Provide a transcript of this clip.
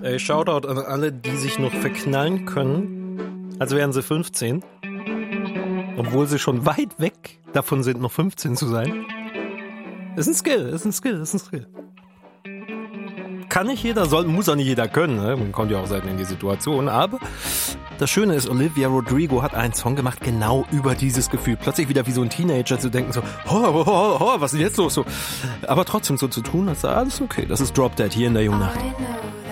Ey, Shoutout an alle, die sich noch verknallen können, als wären sie 15. Obwohl sie schon weit weg davon sind, noch 15 zu sein. Ist ein Skill. Kann nicht jeder, muss auch nicht jeder können. Ne? Man kommt ja auch selten in die Situation. Aber das Schöne ist, Olivia Rodrigo hat einen Song gemacht, genau über dieses Gefühl. Plötzlich wieder wie so ein Teenager zu denken, so, was ist jetzt los? So. Aber trotzdem so zu tun, als sei alles okay. Das ist Drop Dead hier in der Jungen Nacht.